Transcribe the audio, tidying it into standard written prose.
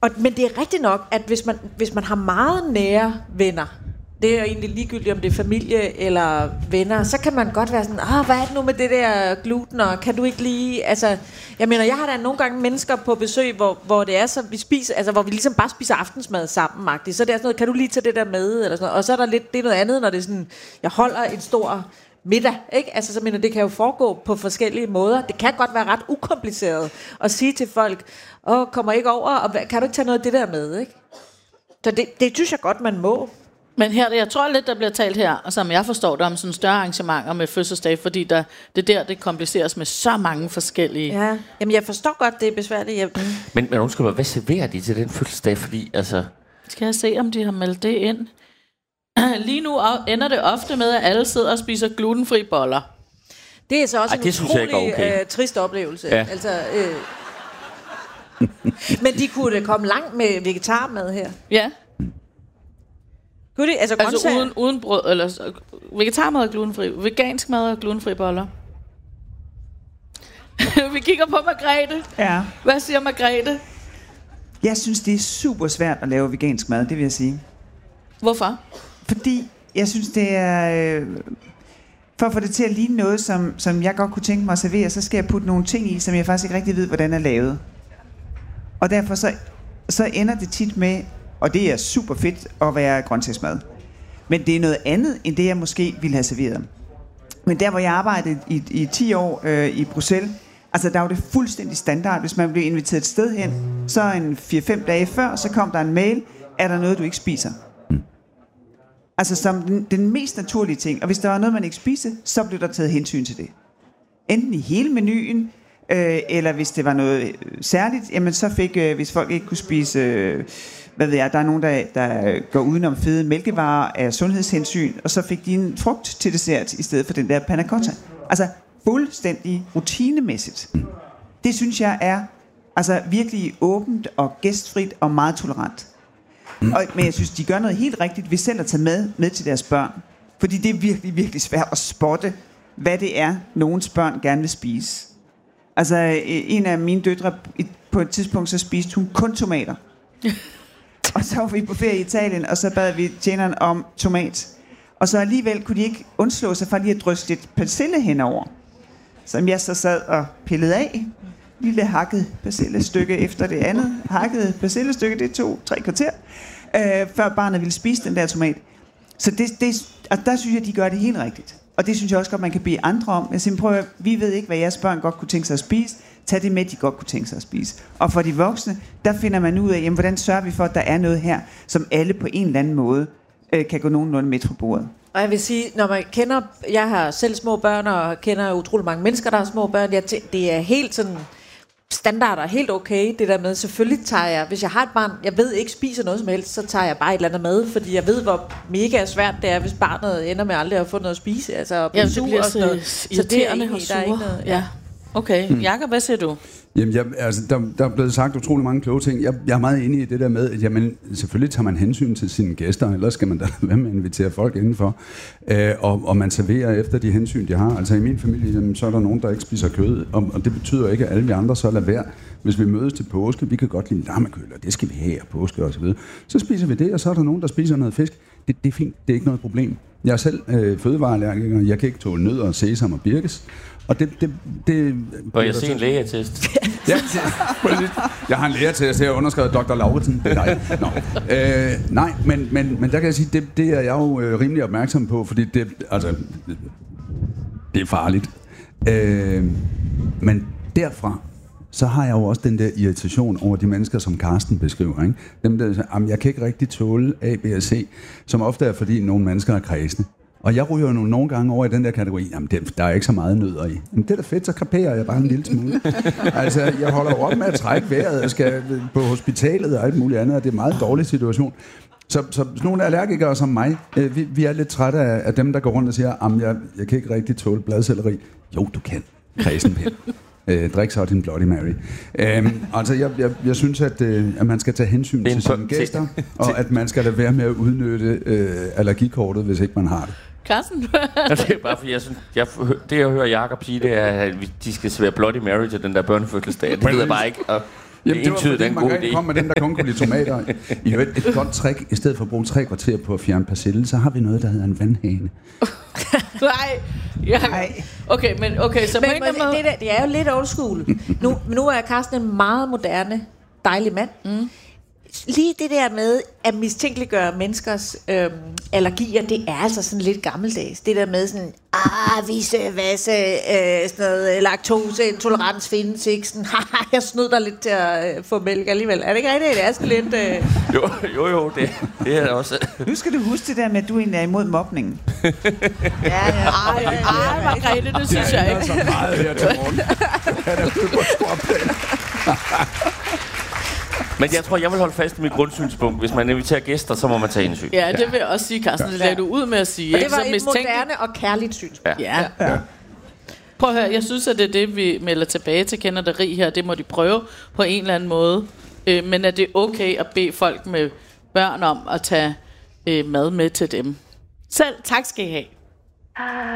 Men det er rigtigt nok, at hvis man har meget nære venner, det er jo egentlig ligegyldigt, om det er familie eller venner, så kan man godt være sådan, hvad er det nu med det der gluten, og kan du ikke lige, altså, jeg mener, jeg har da nogle gange mennesker på besøg, hvor det er så, vi spiser, altså, hvor vi ligesom bare spiser aftensmad sammen, så det er sådan noget, kan du lige tage det der med, eller sådan noget, og så er der lidt, det er noget andet, når det er sådan, jeg holder en stor middag, ikke? Altså, så mener, det kan jo foregå på forskellige måder. Det kan godt være ret ukompliceret at sige til folk, kommer ikke over, og kan du ikke tage noget af det der med, ikke? Så det synes jeg godt, man må. Men her, jeg tror lidt, der bliver talt her, og som jeg forstår det, om sådan større arrangementer med fødselsdag, fordi det kompliceres med så mange forskellige. Ja, jamen jeg forstår godt, det er besværligt. Men undskyld mig, hvad serverer de til den fødselsdag? Fordi altså... Skal jeg se, om de har meldt det ind? Lige nu ender det ofte med, at alle sidder og spiser glutenfri boller. Det er så også en utrolig trist oplevelse. Ja. Altså, men de kunne komme langt med vegetarmad her. Ja. Altså uden brød, eller vegetarmad og glutenfri, vegansk mad og glutenfri boller. Vi kigger på Margrethe. Ja. Hvad siger Margrethe? Jeg synes, det er super svært at lave vegansk mad, det vil jeg sige. Hvorfor? Fordi jeg synes, det er... for at få det til at ligne noget, som jeg godt kunne tænke mig at servere, så skal jeg putte nogle ting i, som jeg faktisk ikke rigtig ved, hvordan er lavet. Og derfor så ender det tit med, og det er super fedt at være grøntsagsmad. Men det er noget andet, end det jeg måske ville have serveret. Men der, hvor jeg arbejdede i 10 år i Bruxelles, altså der var det fuldstændig standard. Hvis man blev inviteret et sted hen, så en 4-5 dage før, så kom der en mail, er der noget, du ikke spiser? Altså som den mest naturlige ting. Og hvis der var noget, man ikke spiste, så blev der taget hensyn til det. Enten i hele menuen, eller hvis det var noget særligt, jamen så fik, hvis folk ikke kunne spise, hvad ved jeg, der er nogen, der går udenom fede mælkevarer af sundhedshensyn, og så fik de en frugt til dessert, i stedet for den der panna cotta. Altså fuldstændig rutinemæssigt. Det synes jeg er altså virkelig åbent og gæstfrit og meget tolerant. Men jeg synes, de gør noget helt rigtigt ved selv at tage med til deres børn. Fordi det er virkelig, virkelig svært at spotte, hvad det er, nogens børn gerne vil spise. Altså, en af mine døtre, på et tidspunkt, så spiste hun kun tomater. Og så var vi på ferie i Italien, og så bad vi tjeneren om tomat. Og så alligevel kunne de ikke undslå sig for lige at drysse lidt persille henover. Som jeg så sad og pillede af. Lille hakket persillestykke efter det andet. Hakket persillestykke, det tog 3 kvarter. Før barnet ville spise den der tomat. Så og der synes jeg, de gør det helt rigtigt. Og det synes jeg også godt, man kan bede andre om. Jeg siger, prøv at, vi ved ikke, hvad jeres børn godt kunne tænke sig at spise. Tag det med, de godt kunne tænke sig at spise. Og for de voksne, der finder man ud af, jamen, hvordan sørger vi for, at der er noget her, som alle på en eller anden måde kan gå nogenlunde med på bordet. Og jeg vil sige, når man kender, jeg har selv små børn, og kender utrolig mange mennesker, der har små børn, det er helt sådan standarder, helt okay, det der med, selvfølgelig tager jeg, hvis jeg har et barn, jeg ved ikke spiser noget som helst, så tager jeg bare et eller andet med, fordi jeg ved, hvor mega svært det er, hvis barnet ender med aldrig at få noget at spise, altså det bliver så irriterende og sure. Ja. Okay, Jakob, hvad siger du? Jamen, der er blevet sagt utrolig mange kloge ting. Jeg er meget enig i det der med, at jamen, selvfølgelig tager man hensyn til sine gæster, ellers skal man da være med at invitere folk indenfor. Og man serverer efter de hensyn, de har. Altså i min familie, jamen, så er der nogen, der ikke spiser kød, og det betyder ikke, at alle vi andre så lader være. Hvis vi mødes til påske, vi kan godt lide lammekød, og det skal vi have, påske og så videre. Så spiser vi det, og så er der nogen, der spiser noget fisk. Det er fint, det er ikke noget problem. Jeg er selv fødevareallergiker, jeg kan ikke tåle nødder, sesam og birkes. Og det bør jeg se en lægeattest? Ja, jeg har en lægeattest her, underskrevet Dr. Lauritsen. Det er dig. Nej, men der kan jeg sige, det er jeg jo rimelig opmærksom på, fordi det er farligt. Men derfra, så har jeg jo også den der irritation over de mennesker, som Karsten beskriver. Ikke? Dem der siger, jeg kan ikke rigtig tåle A, B og C, som ofte er, fordi nogle mennesker er kredsende. Og jeg ryger jo nogle gange over i den der kategori, jamen der er ikke så meget nødder i. Men det er da fedt, så kreperer jeg bare en lille smule. Altså, jeg holder jo op med at trække vejret, jeg skal på hospitalet og alt muligt andet, og det er en meget dårlig situation. Så sådan nogle allergikere som mig, vi er lidt trætte af dem, der går rundt og siger, jeg kan ikke rigtig tåle bladcelleri. Jo, du kan. Kredsenpind. Drik så din Bloody Mary. Altså, jeg synes, at man skal tage hensyn til sine gæster, og at man skal lade være med at udnytte allergikortet, hvis ikke man har det. Carsten? Det er bare fordi, det jeg hører Jakob sige, det er, at de skal servere Bloody Mary til den der børnefødselsdag. Det ved jeg bare ikke. Jamen, det var entydigt fordi, en god Margrethe idé. kom med den, der kun kunne lide tomater. I øvrigt, et godt trick, i stedet for at bruge 3 kvarter på at fjerne persille, så har vi noget, der hedder en vandhane. Nej. Ja. Okay, så på en eller anden måde... det er jo lidt old school. Nu er Carsten en meget moderne, dejlig mand. Lige det der med at mistænkeliggøre menneskers allergier, det er altså sådan lidt gammeldags. Det der med sådan, visse, vasse, sådan noget laktoseintolerans findes ikke. Sådan, jeg snød dig lidt til at få mælk alligevel. Er det ikke rigtigt? Det er sådan lidt... Jo, det er også... Nu skal du huske det der med, at du egentlig er imod mobningen. Ej, Margrethe, det synes jeg ikke. Det er så meget her til morgen. Han er ude på skråplan. Men jeg tror, jeg vil holde fast i mit grundsynspunkt. Hvis man inviterer gæster, så må man tage hensyn. Ja, det vil jeg også sige, Carsten. Det lader du ud med at sige. Og det var et moderne og kærligt synspunkt. Ja. Prøv at høre, jeg synes, at det er det, vi melder tilbage til kenderi her. Det må de prøve på en eller anden måde. Men er det okay at bede folk med børn om at tage mad med til dem? Selv tak skal I have.